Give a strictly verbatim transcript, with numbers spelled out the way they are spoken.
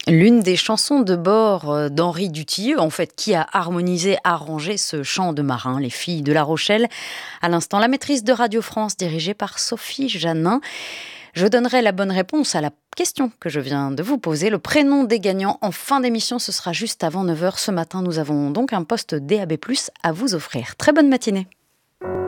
L'une des chansons de bord euh, d'Henri Dutilleux, en fait, qui a harmonisé, arrangé ce chant de marin, Les filles de La Rochelle. À l'instant, la maîtrise de Radio France, dirigée par Sophie Janin. Je donnerai la bonne réponse à la question que je viens de vous poser. Le prénom des gagnants en fin d'émission, ce sera juste avant neuf heures ce matin. Nous avons donc un poste D A B plus, à vous offrir. Très bonne matinée.